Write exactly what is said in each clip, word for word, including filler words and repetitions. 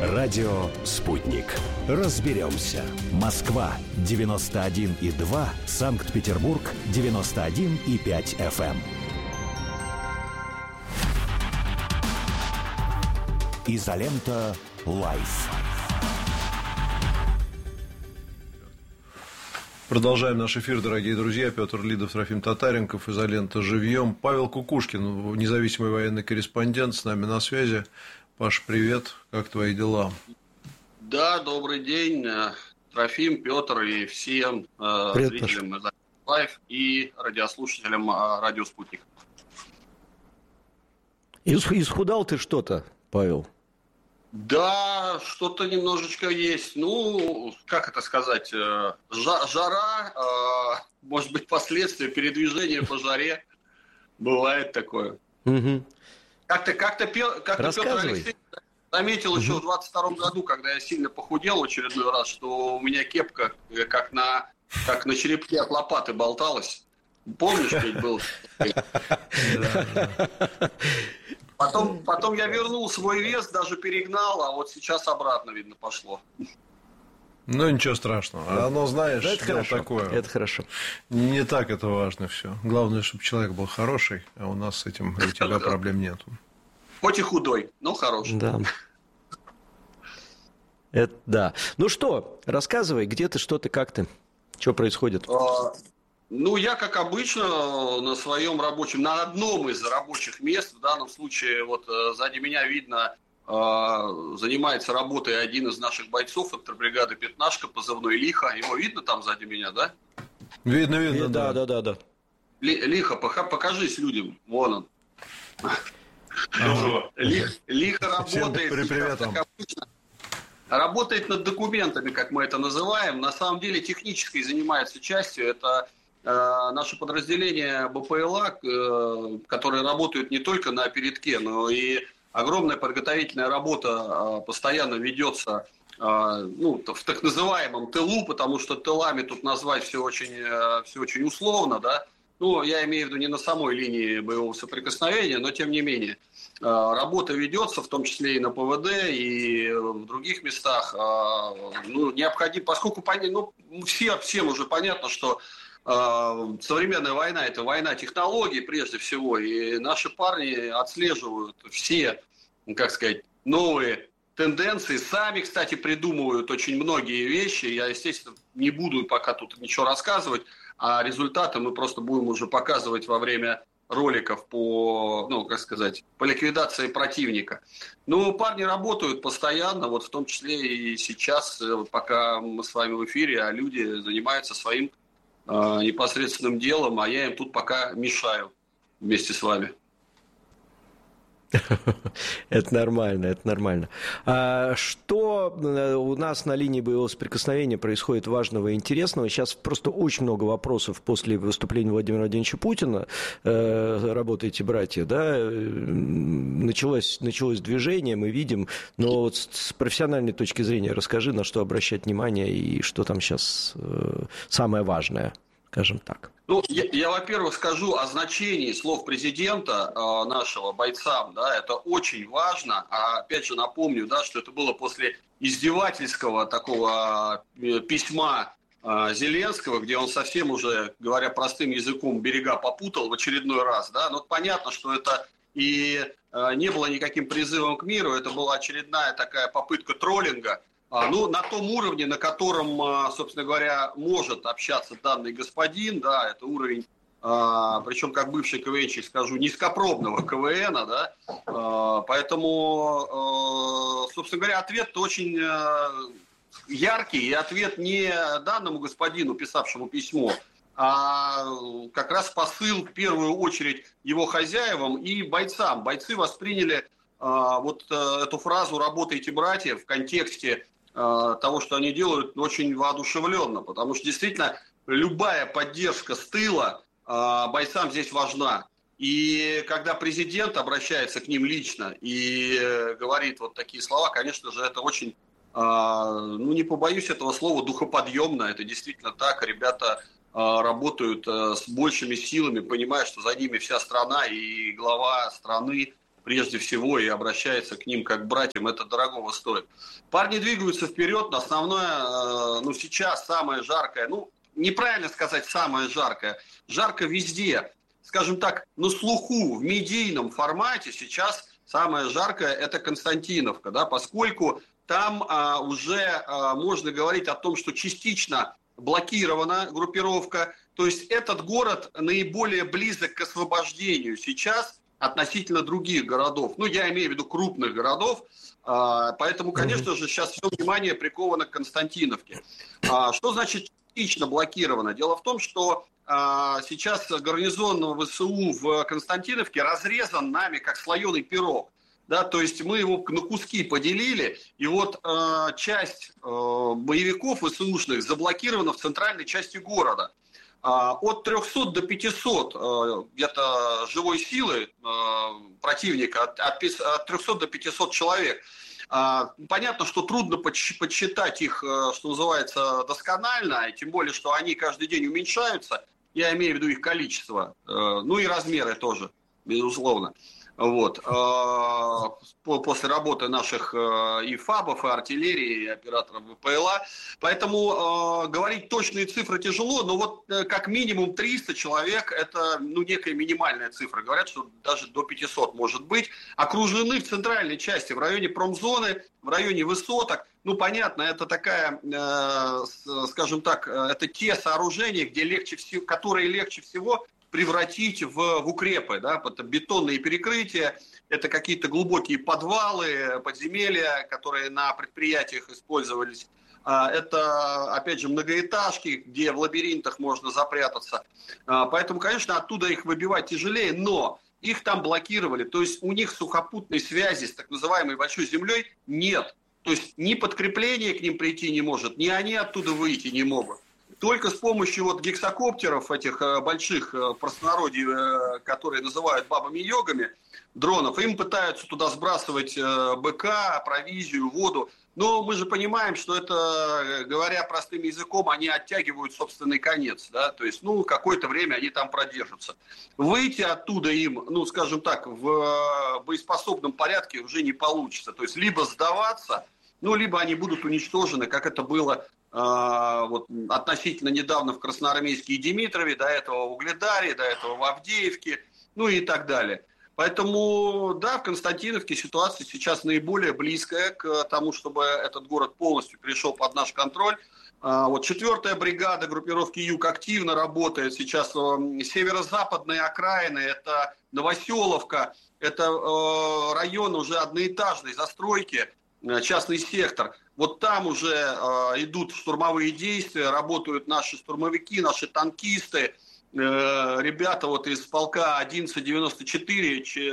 Радио «Спутник». Разберемся. Москва девяносто один и два, Санкт-Петербург девяносто один и пять эф эм. Изолента Лайф. Продолжаем наш эфир, дорогие друзья. Петр Лидов, Трофим Татаренков, «Изолента живьем». Павел Кукушкин, независимый военный корреспондент, с нами на связи. Паш, привет. Как твои дела? Да, добрый день, Трофим, Петр и всем привет, зрителям «Изолента Лайф» и радиослушателям радио «Спутник». Исхудал ты что-то, Павел? Да, что-то немножечко есть. Ну, как это сказать, жара, может быть, последствия передвижения по жаре. Бывает такое. Угу. Как-то, как-то, как-то Петр Алексеевич заметил угу. еще в двадцать втором году, когда я сильно похудел в очередной раз, что у меня кепка как на, как на черепке от лопаты болталась. Помнишь, ведь был? Потом, потом я вернул свой вес, даже перегнал, а вот сейчас обратно, видно, пошло. Ну, ничего страшного. Оно, знаешь, да, это хорошо. Такое. Это хорошо. Не так это важно все. Главное, чтобы человек был хороший, а у нас с этим у тебя проблем нету. Хоть и худой, но хороший. Да. Это да. Ну что, рассказывай, где ты, что ты, как ты, что происходит? А... Ну, я, как обычно, на своем рабочем, на одном из рабочих мест, в данном случае, вот сзади меня видно, занимается работой один из наших бойцов контрбригады «Пятнашка», позывной «Лихо». Его видно там сзади меня, да? Видно, видно, да. Да, да, да. Лихо, покажись людям, вон он. Ага. Лихо работает, Привет, как обычно. Работает над документами, как мы это называем. На самом деле технической занимается частью. Это э, наше подразделение БПЛА, э, которые работают не только на передке, но и огромная подготовительная работа э, постоянно ведется э, ну, в так называемом тылу, потому что тылами тут назвать все очень, э, все очень условно, да. Ну, я имею в виду не на самой линии боевого соприкосновения, но тем не менее. Работа ведется, в том числе и на ПВД, и в других местах. Ну, необходимо, поскольку ну, все, всем уже понятно, что современная война – это война технологий прежде всего, и наши парни отслеживают все, как сказать, новые тенденции, сами, кстати, придумывают очень многие вещи. Я, естественно, не буду пока тут ничего рассказывать, а результаты мы просто будем уже показывать во время роликов по, ну, как сказать, по ликвидации противника. Ну, парни работают постоянно, вот в том числе и сейчас, пока мы с вами в эфире, а люди занимаются своим э, непосредственным делом, а я им тут пока мешаю вместе с вами. Это нормально, это нормально. А что у нас на линии боевого соприкосновения происходит важного и интересного? Сейчас просто очень много вопросов после выступления Владимира Владимировича Путина. Работаете, братья, да? Началось, началось движение, мы видим. Но вот с профессиональной точки зрения расскажи, на что обращать внимание и что там сейчас самое важное, скажем так. Ну, я, я, во-первых, скажу о значении слов президента э, нашего бойцам, да, это очень важно, а опять же напомню, да, что это было после издевательского такого э, письма э, Зеленского, где он совсем уже, говоря простым языком, берега попутал в очередной раз, да, но понятно, что это и э, не было никаким призывом к миру, это была очередная такая попытка троллинга. Ну, на том уровне, на котором, собственно говоря, может общаться данный господин, да, это уровень, причем как бывший КВНщик скажу, низкопробного КВНа, да, поэтому, собственно говоря, ответ очень яркий, и ответ не данному господину, писавшему письмо, а как раз посыл в первую очередь его хозяевам и бойцам. Бойцы восприняли вот эту фразу «работайте, братья» в контексте того, что они делают, очень воодушевленно, потому что действительно любая поддержка с тыла бойцам здесь важна. И когда президент обращается к ним лично и говорит вот такие слова, конечно же, это очень, ну не побоюсь этого слова, духоподъемно. Это действительно так. Ребята работают с большими силами, понимая, что за ними вся страна и глава страны прежде всего и обращается к ним как к братьям, это дорогого стоит. Парни двигаются вперед, основное, ну, сейчас самое жаркое, ну, неправильно сказать самое жаркое, жарко везде, скажем так, на слуху, в медийном формате сейчас самое жаркое – это Константиновка, да, поскольку там а, уже а, можно говорить о том, что частично блокирована группировка, то есть этот город наиболее близок к освобождению сейчас относительно других городов. Ну, я имею в виду крупных городов, а, поэтому, конечно же, сейчас все внимание приковано к Константиновке. А, что значит частично блокировано? Дело в том, что а, сейчас гарнизон ВСУ в Константиновке разрезан нами как слоеный пирог. Да, то есть мы его на куски поделили, и вот э, часть э, боевиков ВСУшных заблокирована в центральной части города. Э, от трехсот до пятисот э, где-то живой силы э, противника, от, от, от трехсот до пятисот человек. Э, понятно, что трудно подсчитать их, э, что называется, досконально, и тем более, что они каждый день уменьшаются, я имею в виду их количество, э, ну и размеры тоже, безусловно. Вот. После работы наших и ФАБов, и артиллерии, и операторов ВПЛА. Поэтому говорить точные цифры тяжело, но вот как минимум триста человек – это ну, некая минимальная цифра. Говорят, что даже до пятисот может быть. Окружены в центральной части, в районе промзоны, в районе высоток. Ну, понятно, это такая, скажем так, это те сооружения, где легче всего, которые легче всего превратить в, в укрепы, да, это бетонные перекрытия, это какие-то глубокие подвалы, подземелья, которые на предприятиях использовались. Это, опять же, многоэтажки, где в лабиринтах можно запрятаться. Поэтому, конечно, оттуда их выбивать тяжелее, но их там блокировали. То есть у них сухопутной связи с так называемой большой землей нет. То есть ни подкрепление к ним прийти не может, ни они оттуда выйти не могут. Только с помощью вот гексакоптеров, этих больших в простонародье, которые называют бабами-йогами, дронов, им пытаются туда сбрасывать БК, провизию, воду. Но мы же понимаем, что это, говоря простым языком, они оттягивают собственный конец. Да? То есть, ну, какое-то время они там продержатся. Выйти оттуда им, ну, скажем так, в боеспособном порядке уже не получится. То есть, либо сдаваться, ну, либо они будут уничтожены, как это было вот, относительно недавно в Красноармейске и Димитрове, до этого в Угледаре, до этого в Авдеевке, ну и так далее. Поэтому, да, в Константиновке ситуация сейчас наиболее близкая к тому, чтобы этот город полностью перешел под наш контроль. Вот четвертая бригада группировки Юг активно работает сейчас. Северо-западные окраины, это Новоселовка, это район уже одноэтажной застройки, частный сектор. Вот там уже э, идут штурмовые действия, работают наши штурмовики, наши танкисты, э, ребята вот из полка одиннадцать девяносто четыре, ч,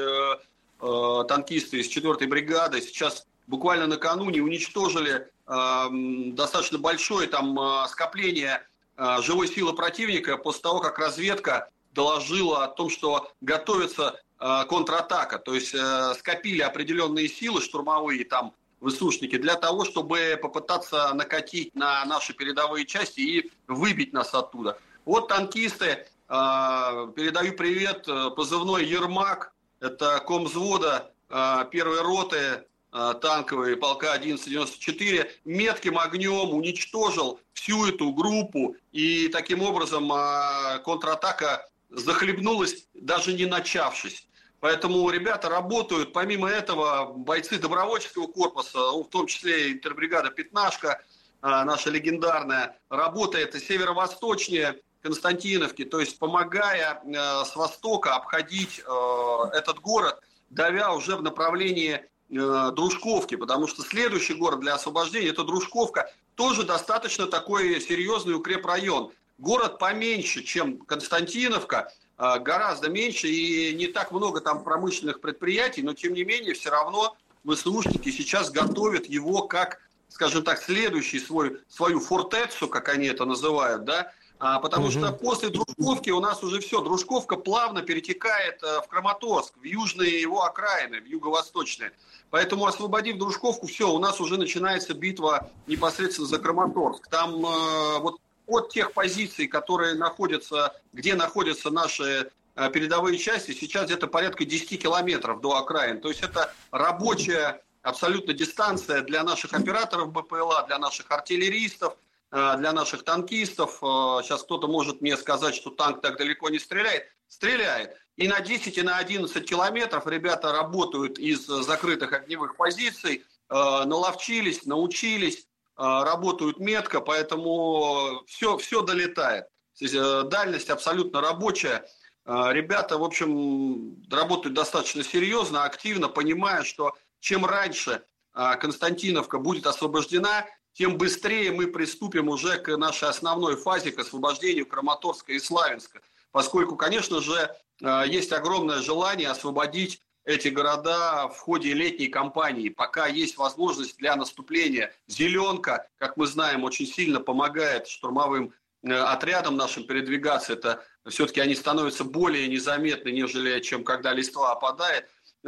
э, танкисты из четвёртой бригады, сейчас буквально накануне уничтожили э, достаточно большое там э, скопление э, живой силы противника после того, как разведка доложила о том, что готовится э, контратака. То есть э, скопили определенные силы штурмовые там, ВСУшники, для того, чтобы попытаться накатить на наши передовые части и выбить нас оттуда. Вот танкисты, э, передаю привет, позывной «Ермак», это комвзвода э, первой роты э, танковой полка одиннадцать девяносто четыре, метким огнем уничтожил всю эту группу, и таким образом э, контратака захлебнулась, даже не начавшись. Поэтому ребята работают. Помимо этого, бойцы добровольческого корпуса, в том числе интербригада «Пятнашка», наша легендарная, работает и северо-восточнее Константиновки, то есть помогая с востока обходить этот город, давя уже в направлении Дружковки, потому что следующий город для освобождения – это Дружковка, тоже достаточно такой серьезный укрепрайон. Город поменьше, чем Константиновка, гораздо меньше и не так много там промышленных предприятий, но тем не менее все равно ВСУшники сейчас готовят его как, скажем так, следующий свой, свою фортецу, как они это называют, да, а, потому угу. что после Дружковки у нас уже все, Дружковка плавно перетекает в Краматорск, в южные его окраины, в юго-восточные. Поэтому, освободив Дружковку, все, у нас уже начинается битва непосредственно за Краматорск. Там э, вот от тех позиций, которые находятся, где находятся наши передовые части сейчас где-то порядка десять километров до окраин. То есть это рабочая абсолютно дистанция для наших операторов БПЛА, для наших артиллеристов, для наших танкистов. Сейчас кто-то может мне сказать, что танк так далеко не стреляет. Стреляет. И на десять, и на одиннадцать километров ребята работают из закрытых огневых позиций, наловчились, научились, работают метко, поэтому все, все долетает. Дальность абсолютно рабочая. Ребята, в общем, работают достаточно серьезно, активно, понимая, что чем раньше Константиновка будет освобождена, тем быстрее мы приступим уже к нашей основной фазе, к освобождению Краматорска и Славянска. Поскольку, конечно же, есть огромное желание освободить эти города в ходе летней кампании. Пока есть возможность для наступления. Зеленка, как мы знаем, очень сильно помогает штурмовым отрядам нашим передвигаться. Это все-таки они становятся более незаметны, нежели чем когда листва опадает.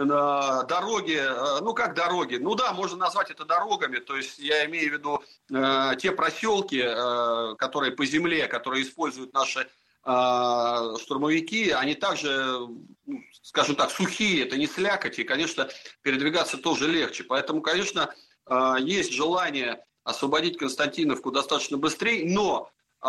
Дороги, ну как дороги? Ну да, можно назвать это дорогами. То есть я имею в виду э, те проселки, э, которые по земле, которые используют наши штурмовики, они также, скажем так, сухие, это не слякоть, и, конечно, передвигаться тоже легче. Поэтому, конечно, есть желание освободить Константиновку достаточно быстрее, но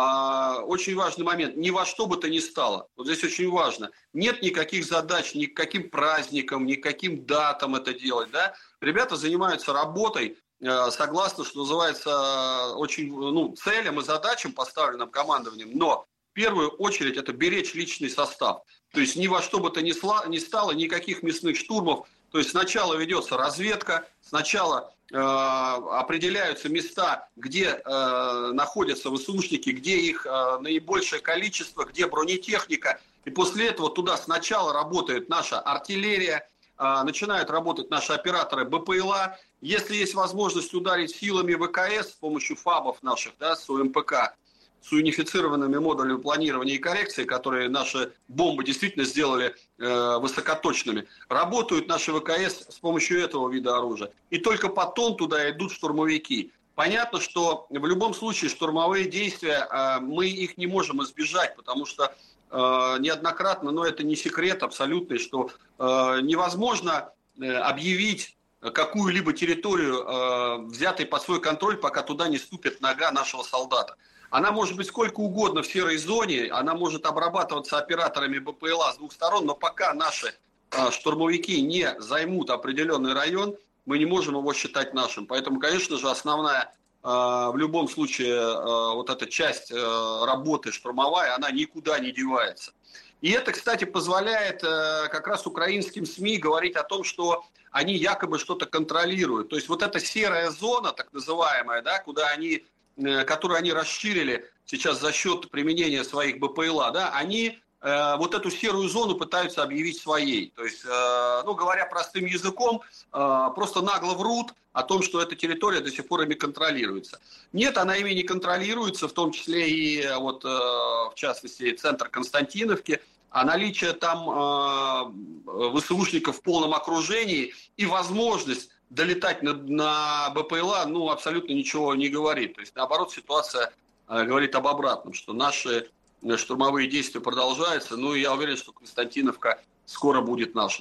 очень важный момент, ни во что бы то ни стало, вот здесь очень важно, нет никаких задач, ни к каким праздникам, ни к каким датам это делать, да? Ребята занимаются работой, согласно, что называется, очень, ну, целям и задачам, поставленным командованием, но в первую очередь это беречь личный состав. То есть ни во что бы то ни стало, никаких мясных штурмов. То есть сначала ведется разведка, сначала э, определяются места, где э, находятся ВСУшники, где их э, наибольшее количество, где бронетехника. И после этого туда сначала работает наша артиллерия, э, начинают работать наши операторы БПЛА. Если есть возможность ударить силами ВКС с помощью ФАБов наших, да, с УМПК, с унифицированными модулями планирования и коррекции, которые наши бомбы действительно сделали э, высокоточными, работают наши ВКС с помощью этого вида оружия. И только потом туда идут штурмовики. Понятно, что в любом случае штурмовые действия, э, мы их не можем избежать, потому что э, неоднократно, но это не секрет абсолютный, что э, невозможно э, объявить какую-либо территорию, э, взятой под свой контроль, пока туда не ступит нога нашего солдата. Она может быть сколько угодно в серой зоне, она может обрабатываться операторами БПЛА с двух сторон, но пока наши э, штурмовики не займут определенный район, мы не можем его считать нашим. Поэтому, конечно же, основная э, в любом случае э, вот эта часть э, работы штурмовая, она никуда не девается. И это, кстати, позволяет э, как раз украинским СМИ говорить о том, что они якобы что-то контролируют. То есть вот эта серая зона, так называемая, да, куда они, э, которую они расширили сейчас за счет применения своих БПЛА, да, они э, вот эту серую зону пытаются объявить своей. То есть, э, ну, говоря простым языком, э, просто нагло врут о том, что эта территория до сих пор ими контролируется. Нет, она ими не контролируется, в том числе и, вот, э, в частности, центр Константиновки. А наличие там э, ВСУшников в полном окружении и возможность долетать на, на БПЛА, ну, абсолютно ничего не говорит. То есть, наоборот, ситуация э, говорит об обратном, что наши штурмовые действия продолжаются. Ну, и я уверен, что Константиновка скоро будет наша.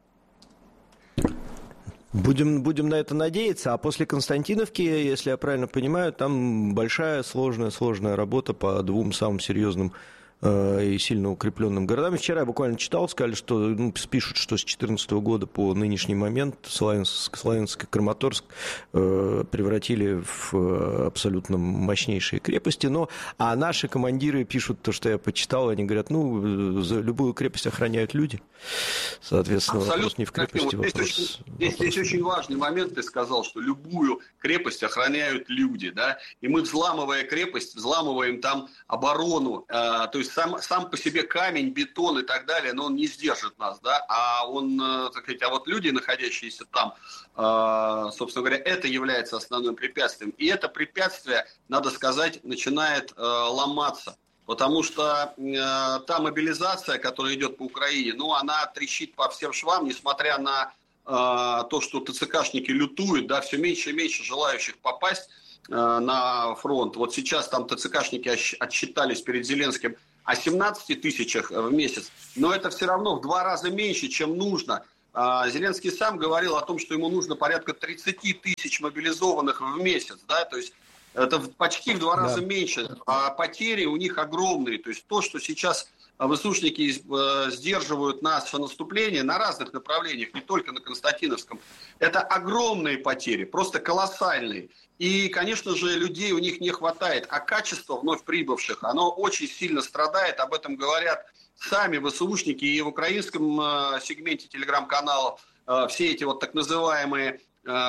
Будем, будем на это надеяться. А после Константиновки, если я правильно понимаю, там большая, сложная, сложная работа по двум самым серьезным и сильно укрепленным городам. Вчера я буквально читал, сказали, что, ну, пишут, что с две тысячи четырнадцатого года по нынешний момент Славянск, Славянск и Краматорск э, превратили в абсолютно мощнейшие крепости. Но, а наши командиры пишут то, что я почитал, они говорят, ну, за любую крепость охраняют люди. Соответственно, абсолютно. Вопрос не в крепости. Вот вопрос, здесь, вопрос. Здесь, здесь очень важный момент, ты сказал, что любую крепость охраняют люди, да, и мы, взламывая крепость, взламываем там оборону, э, то есть Сам, сам по себе камень, бетон и так далее, но он не сдержит нас, да, а он, так сказать, а вот люди, находящиеся там, э, собственно говоря, это является основным препятствием. И это препятствие, надо сказать, начинает э, ломаться, потому что э, та мобилизация, которая идет по Украине, ну, она трещит по всем швам, несмотря на э, то, что ТЦКшники лютуют, да, все меньше и меньше желающих попасть на фронт. Вот сейчас там ТЦКшники отсчитались перед Зеленским о семнадцати тысячах в месяц, но это все равно в два раза меньше, чем нужно. Зеленский сам говорил о том, что ему нужно порядка тридцать тысяч мобилизованных в месяц, да, то есть это почти в два да. раза меньше, а потери у них огромные. То есть то, что сейчас ВСУшники сдерживают наше наступление на разных направлениях, не только на Константиновском, это огромные потери, просто колоссальные. И, конечно же, людей у них не хватает, а качество вновь прибывших, оно очень сильно страдает, об этом говорят сами ВСУшники и в украинском сегменте телеграм-каналов, все эти вот так называемые...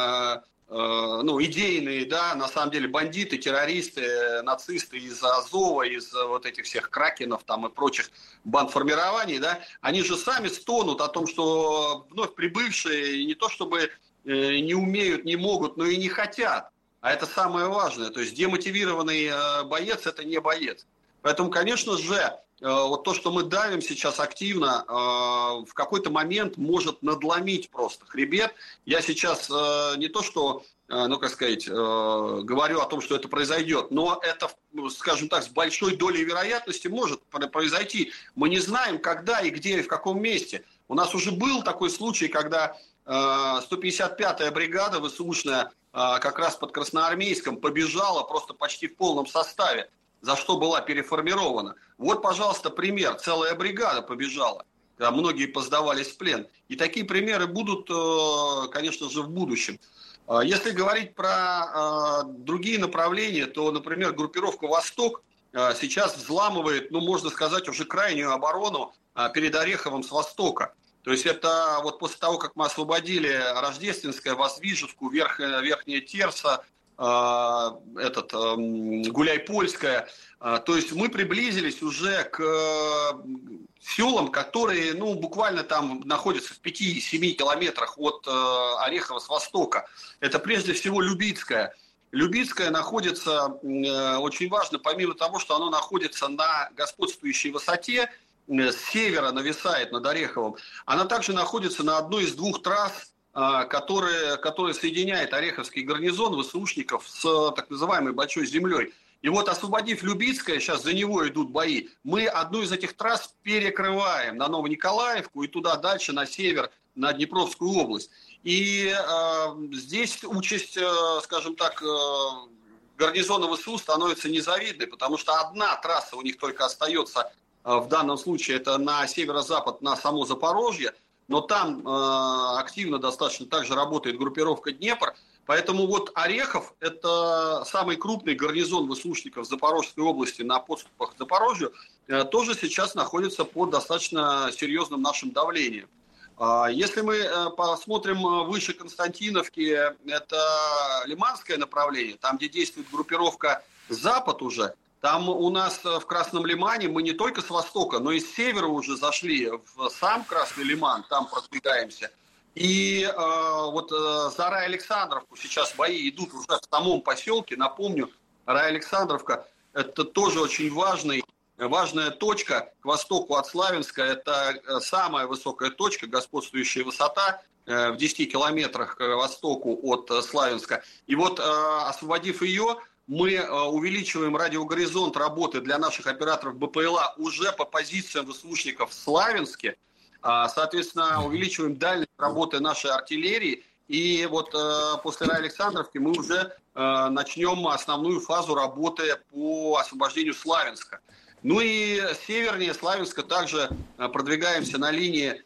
ну, идейные, да, на самом деле бандиты, террористы, нацисты из Азова, из вот этих всех кракенов там и прочих бандформирований, да, они же сами стонут о том, что вновь прибывшие не то чтобы не умеют, не могут, но и не хотят. А это самое важное. То есть демотивированный боец – это не боец. Поэтому, конечно же, вот то, что мы давим сейчас активно, в какой-то момент может надломить просто хребет. Я сейчас не то, что, ну, как сказать, говорю о том, что это произойдет, но это, скажем так, с большой долей вероятности может произойти. Мы не знаем, когда и где и в каком месте. У нас уже был такой случай, когда сто пятьдесят пятая бригада ВСУшная как раз под Красноармейском побежала просто почти в полном составе, за что была переформирована. Вот, пожалуйста, пример. Целая бригада побежала, когда многие посдавались в плен. И такие примеры будут, конечно же, в будущем. Если говорить про другие направления, то, например, группировка «Восток» сейчас взламывает, ну, можно сказать, уже крайнюю оборону перед Ореховым с востока. То есть это вот после того, как мы освободили Рождественское, Воздвиженку, Верх, Верхняя Терса, этот Гуляйпольская. То есть мы приблизились уже к селам, которые, ну, буквально там находятся в пяти-семи километрах от Орехова с востока. Это прежде всего Любицкая. Любицкая находится, очень важно, помимо того, что оно находится на господствующей высоте, с севера нависает над Ореховым, она также находится на одной из двух трасс, Который, который соединяет Ореховский гарнизон ВСУшников с так называемой Большой землей. И вот, освободив Любицкое, сейчас за него идут бои, мы одну из этих трасс перекрываем на Новониколаевку и туда дальше, на север, на Днепровскую область. И э, здесь участь, э, скажем так, э, гарнизона ВСУ становится незавидной, потому что одна трасса у них только остается, э, в данном случае это на северо-запад, на само Запорожье, но там э, активно достаточно также работает группировка «Днепр». Поэтому вот Орехов – это самый крупный гарнизон ВСУшников Запорожской области на подступах к Запорожью, э, тоже сейчас находится под достаточно серьезным нашим давлением. Э, если мы э, посмотрим выше Константиновки, это Лиманское направление, там, где действует группировка «Запад» уже, там у нас в Красном Лимане мы не только с востока, но и с севера уже зашли в сам Красный Лиман, там продвигаемся. И э, вот э, за Рай-Александровку сейчас бои идут уже в самом поселке. Напомню, Рай-Александровка – это тоже очень важный, важная точка к востоку от Славянска. Это самая высокая точка, господствующая высота э, в десяти километрах к востоку от э, Славянска. И вот, э, освободив ее, мы увеличиваем радиогоризонт работы для наших операторов БПЛА уже по позициям ВСУшников в Славянске. Соответственно, увеличиваем дальность работы нашей артиллерии. И вот после Рай-Александровки мы уже начнем основную фазу работы по освобождению Славянска. Ну и севернее Славянска также продвигаемся на линии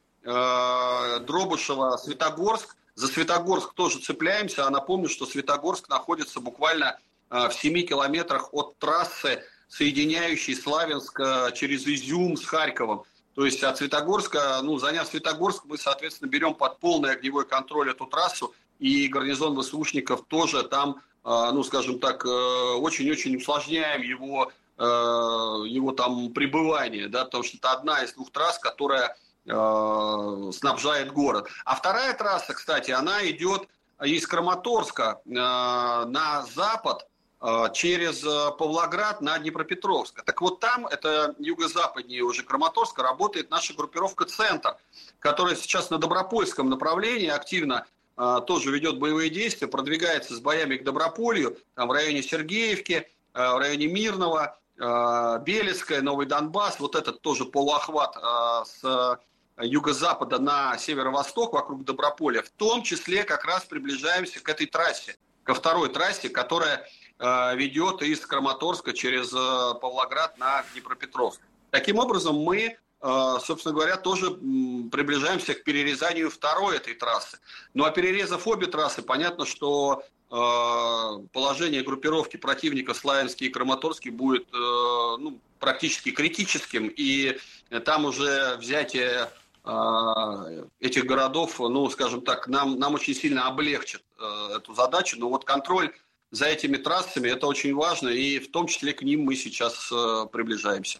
Дробышево-Светогорск. За Светогорск тоже цепляемся. А напомню, что Светогорск находится буквально в семи километрах от трассы, соединяющей Славянск через Изюм с Харьковом. То есть от Светогорска, ну, заняв Светогорск, мы, соответственно, берем под полный огневой контроль эту трассу, и гарнизон ВСУшников тоже там, ну, скажем так, очень-очень усложняем его, его там пребывание, да, потому что это одна из двух трасс, которая снабжает город. А вторая трасса, кстати, она идет из Краматорска на запад, через Павлоград на Днепропетровск. Так вот там, это юго-западнее уже Краматорска, работает наша группировка «Центр», которая сейчас на Добропольском направлении активно а, тоже ведет боевые действия, продвигается с боями к Доброполью, там в районе Сергеевки, а, в районе Мирного. Белецкая, Новый Донбасс, вот этот тоже полуохват с юго-запада на северо-восток вокруг Доброполя, в том числе как раз приближаемся к этой трассе, ко второй трассе, которая ведет из Краматорска через Павлоград на Днепропетровск. Таким образом, мы, собственно говоря, тоже приближаемся к перерезанию второй этой трассы. Ну а перерезав обе трассы, понятно, что положение группировки противника Славянский и Краматорский будет ну, практически критическим, и там уже взятие этих городов, ну, скажем так, нам, нам очень сильно облегчит эту задачу, но вот контроль за этими трассами, это очень важно, и в том числе к ним мы сейчас приближаемся.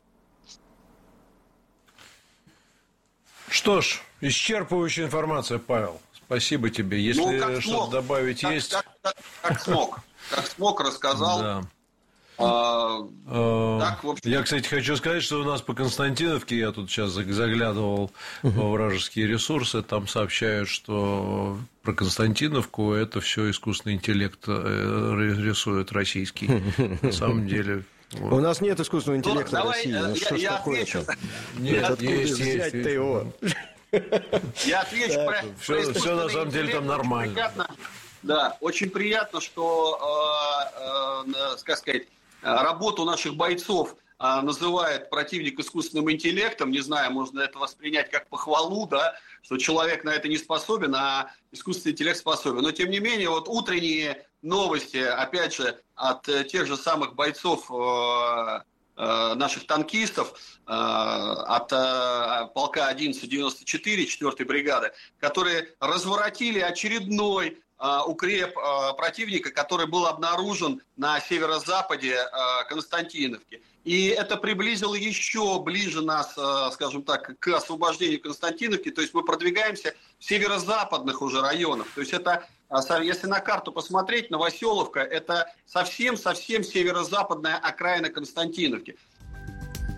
Что ж, исчерпывающая информация, Павел. Спасибо тебе. Если ну, что-то добавить как, есть... Как, как, как смог. Как смог, рассказал. Да. А, а, так, в общем... Я, кстати, хочу сказать, что у нас по Константиновке, я тут сейчас заглядывал во вражеские ресурсы, там сообщают, что про Константиновку это все искусственный интеллект рисует российский. На самом деле... Вот. У нас нет искусственного интеллекта ну, в России. Давай, ну, я, что я ж такое-то? Нет, откуда есть, взять-то есть. его? Я отвечу да, про, все, про все на самом деле там нормально. Очень приятно, да, очень приятно, что, э, э, как сказать, работу наших бойцов э, называет противник искусственным интеллектом. Не знаю, можно это воспринять как похвалу, да, что человек на это не способен, а искусственный интеллект способен. Но, тем не менее, вот утренние новости, опять же, от тех же самых бойцов э, э, наших танкистов, э, от э, полка одиннадцать девяносто четыре, четвёртой бригады, которые разворотили очередной э, укреп э, противника, который был обнаружен на северо-западе э, Константиновки. И это приблизило еще ближе нас, скажем так, к освобождению Константиновки. То есть мы продвигаемся в северо-западных уже районах. То есть это, если на карту посмотреть, Новоселовка – это совсем-совсем северо-западная окраина Константиновки.